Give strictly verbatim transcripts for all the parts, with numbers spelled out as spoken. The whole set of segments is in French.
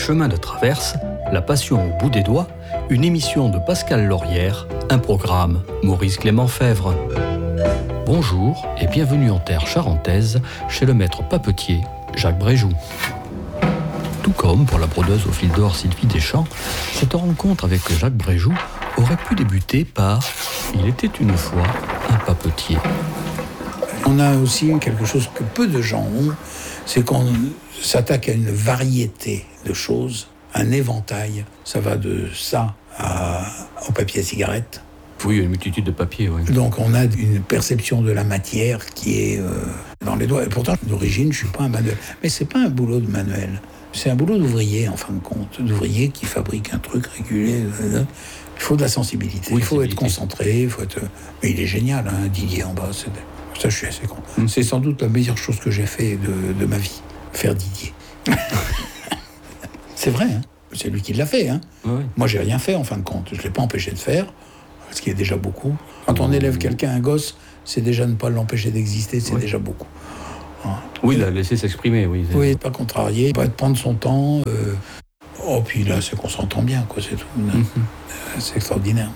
Chemin de traverse, La passion au bout des doigts, une émission de Pascal Laurière, un programme Maurice Clément Fèvre. Bonjour et bienvenue en terre charentaise chez le maître papetier Jacques Bréjoux. Tout comme pour la brodeuse au fil d'or Sylvie Deschamps, cette rencontre avec Jacques Bréjoux aurait pu débuter par « Il était une fois un papetier ». On a aussi quelque chose que peu de gens ont, c'est qu'on s'attaque à une variété de choses, un éventail. Ça va de ça à, au papier à cigarette. Oui, une multitude de papiers, oui. Donc on a une perception de la matière qui est euh, dans les doigts. Et pourtant, d'origine, je ne suis pas un manuel. Mais ce n'est pas un boulot de manuel. C'est un boulot d'ouvrier, en fin de compte. D'ouvrier qui fabrique un truc régulier. Il faut de la sensibilité. Oui, il faut être concentré. Il faut être... Mais il est génial, hein, Didier en bas. C'est... Ça, je suis assez con. Mmh. C'est sans doute la meilleure chose que j'ai fait de, de ma vie, faire Didier. C'est vrai, hein. C'est lui qui l'a fait. Hein. Oui. Moi, j'ai rien fait, en fin de compte. Je ne l'ai pas empêché de faire, ce qui est déjà beaucoup. Quand on élève quelqu'un, un gosse, c'est déjà ne pas l'empêcher d'exister, c'est oui. déjà beaucoup. Hein. Oui, la laisser s'exprimer, oui. C'est... Oui, pas contrarier, pas prendre son temps. Euh... Oh, puis là, c'est qu'on s'entend bien, quoi, c'est tout. Mmh. Euh, c'est extraordinaire.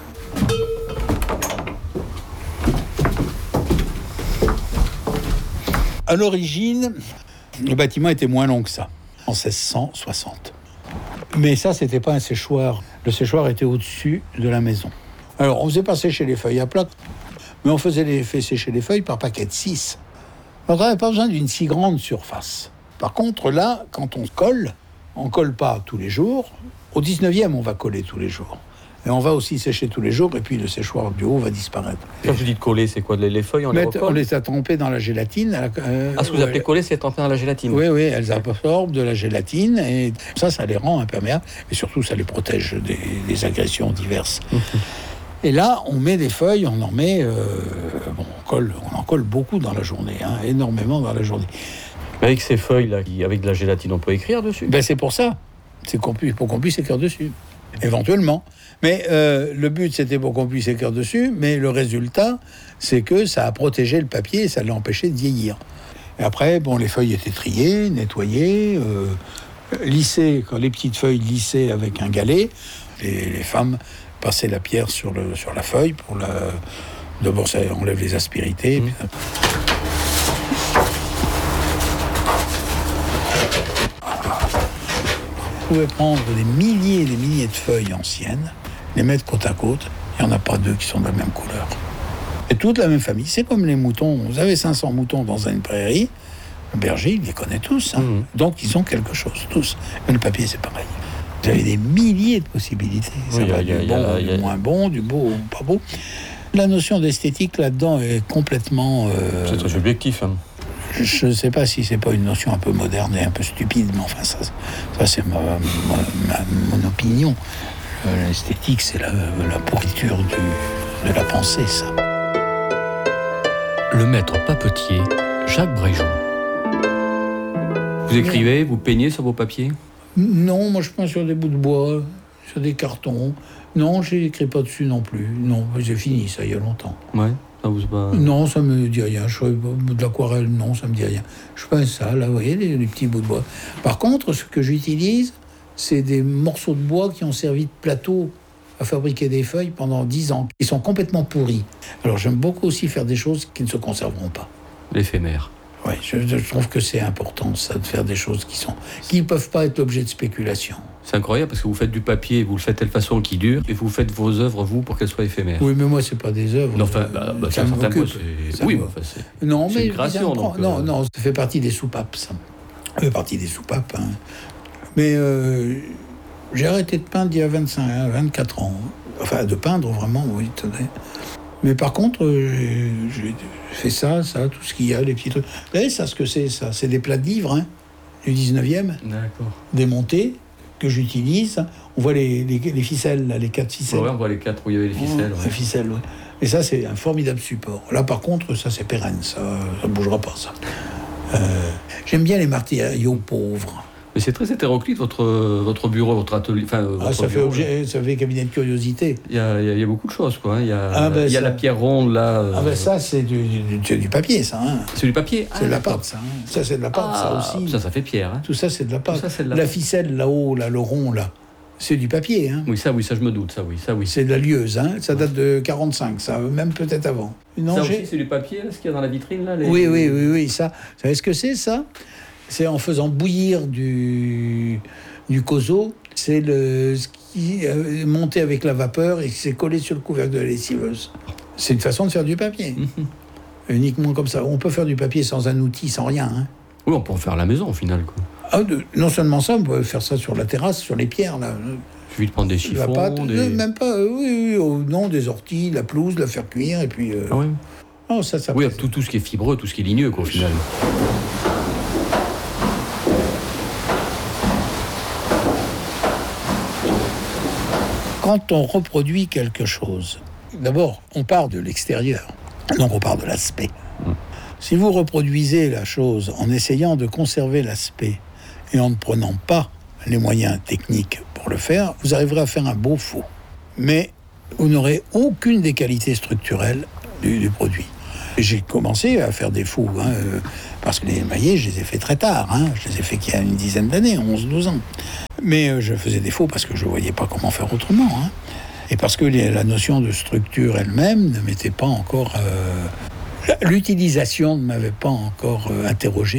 À l'origine, le bâtiment était moins long que ça, en seize cent soixante. Mais ça, c'était pas un séchoir. Le séchoir était au-dessus de la maison. Alors, on faisait pas sécher les feuilles à plat, mais on faisait les, fait sécher les feuilles par paquet de six. Donc, on n'avait pas besoin d'une si grande surface. Par contre, là, quand on colle, on colle pas tous les jours. Au dix-neuvième, on va coller tous les jours. Et on va aussi sécher tous les jours, et puis le séchoir du haut va disparaître. Quand vous dites coller, c'est quoi? Les feuilles, on les recolle? On les a trempées dans la gélatine. Euh, ah, ce que vous appelez coller, c'est trempé dans la gélatine? Oui, oui, elles absorbent de la gélatine, et ça, ça les rend imperméables, et surtout, ça les protège des, des agressions diverses. Mmh. Et là, on met des feuilles, on en met... Euh, bon, on, colle, on en colle beaucoup dans la journée, hein, énormément dans la journée. Avec ces feuilles-là, avec de la gélatine, on peut écrire dessus? Ben, c'est pour ça. C'est qu'on puisse, pour qu'on puisse écrire dessus. Éventuellement. Mais euh, le but, c'était pour qu'on puisse écrire dessus, mais le résultat, c'est que ça a protégé le papier et ça l'a empêché de vieillir. Et après, bon, les feuilles étaient triées, nettoyées, euh, lissées, quand les petites feuilles lissées avec un galet, les, les femmes passaient la pierre sur, le, sur la feuille pour la... D'abord, ça enlève les aspérités. Mmh. Puis... Vous pouvez prendre des milliers et des milliers de feuilles anciennes, les mettre côte à côte, il n'y en a pas deux qui sont de la même couleur. Et toute la même famille, c'est comme les moutons. Vous avez cinq cents moutons dans une prairie, le berger, il les connaît tous. Hein. Mmh. Donc, ils ont quelque chose, tous. Mais le papier, c'est pareil. Vous avez des milliers de possibilités. Ça oui, va du bon, a, du a... moins bon, du beau ou pas beau. La notion d'esthétique, là-dedans, est complètement... Euh... C'est très subjectif, hein. Je ne sais pas si c'est pas une notion un peu moderne et un peu stupide, mais enfin, ça, ça c'est ma, ma, ma, mon opinion. L'esthétique, c'est la, la pourriture du, de la pensée, ça. Le maître papetier, Jacques Bréjoux. Vous écrivez, vous peignez sur vos papiers? Non, moi je peins sur des bouts de bois, sur des cartons. Non, je n'écris pas dessus non plus. Non, j'ai fini ça il y a longtemps. Ouais. Ça vous pas... Non, ça me dit rien. Je fais de l'aquarelle, non, ça me dit rien. Je peins ça, là, vous voyez, les, les petits bouts de bois. Par contre, ce que j'utilise, c'est des morceaux de bois qui ont servi de plateau à fabriquer des feuilles pendant dix ans. Ils sont complètement pourris. Alors, j'aime beaucoup aussi faire des choses qui ne se conserveront pas. L'éphémère. Oui, je, je trouve que c'est important, ça, de faire des choses qui sont, qui ne peuvent pas être l'objet de spéculation. C'est incroyable parce que vous faites du papier, vous le faites de telle façon qui dure, et vous faites vos œuvres, vous, pour qu'elles soient éphémères. Oui, mais moi, c'est pas des œuvres. Non, enfin, bah, bah, ça me occupe. C'est... Oui, enfin, c'est... Non, c'est mais une création. Donc, non, euh... non, ça fait partie des soupapes, ça. Ça fait partie des soupapes. Hein. Mais euh, j'ai arrêté de peindre il y a vingt-cinq, vingt-quatre ans. Enfin, de peindre, vraiment, oui. Mais par contre, j'ai, j'ai fait ça, ça, tout ce qu'il y a, les petits trucs. Vous savez, ça, ce que c'est, ça? C'est des plats de livres, hein, du dix-neuvième. D'accord. Démontés, que j'utilise. On voit les, les, les ficelles, là, les quatre ficelles. Oui, on voit les quatre où il y avait les ficelles. Ouais, les ficelles, oui. Et ça, c'est un formidable support. Là, par contre, ça, c'est pérenne, ça ne bougera pas, ça. Euh, j'aime bien les matériaux pauvres. Mais c'est très hétéroclite, votre, votre bureau, votre atelier. Enfin, votre Ah, ça, bureau, fait objet, ça fait cabinet de curiosité. Il y a, il y a, il y a beaucoup de choses, quoi. Il y a, ah ben il y a ça... la pierre ronde, là. Euh... Ah ben ça, c'est du, du, c'est du papier, ça. Hein. C'est du papier. C'est ah, de la pâte, ça. Hein. Ça, c'est de la pâte, ah, ça aussi. Ça, ça fait pierre. Hein. Tout ça, c'est de la pâte. Ça, c'est de la, la pâte. ficelle, là-haut, là, le rond, là, c'est du papier. Hein. Oui, ça, oui, ça, je me doute, ça, oui, ça, oui. C'est de la lieuse, hein. Ça date de quarante-cinq, ça, même peut-être avant. Non, ça aussi, c'est du papier, là, ce qu'il y a dans la vitrine, là. Les... Oui, oui, oui, oui, ça. Vous savez ce que c'est, ça? C'est en faisant bouillir du, du kozo, c'est le, ce qui est monté avec la vapeur et qui s'est collé sur le couvercle de la lessiveuse. C'est une façon de faire du papier. Mm-hmm. Uniquement comme ça. On peut faire du papier sans un outil, sans rien. Hein. Oui, on peut en faire à la maison, au final. Quoi. Ah, de, non seulement ça, on peut faire ça sur la terrasse, sur les pierres. Là. Il suffit de prendre des chiffons. La pâte, des... Même pas, euh, oui, oui, oh, non, des orties, la pelouse, la faire cuire, et puis... Euh... Ah oui. Oh, ça, ça oui, tout, tout ce qui est fibreux, tout ce qui est ligneux, quoi, au final. Quand on reproduit quelque chose, d'abord, on part de l'extérieur, donc on part de l'aspect. Mmh. Si vous reproduisez la chose en essayant de conserver l'aspect et en ne prenant pas les moyens techniques pour le faire, vous arriverez à faire un beau faux. Mais vous n'aurez aucune des qualités structurelles du, du produit. J'ai commencé à faire des faux, hein, euh, parce que les maillets, je les ai faits très tard. Hein, je les ai faits qu'il y a une dizaine d'années, onze douze ans. Mais euh, je faisais des faux parce que je ne voyais pas comment faire autrement. Hein, et parce que les, la notion de structure elle-même ne m'était pas encore... Euh, l'utilisation ne m'avait pas encore euh, interrogé